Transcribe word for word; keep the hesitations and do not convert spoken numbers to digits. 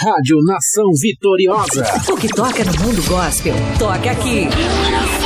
Rádio Nação Vitoriosa. O que toca no mundo gospel, toca aqui.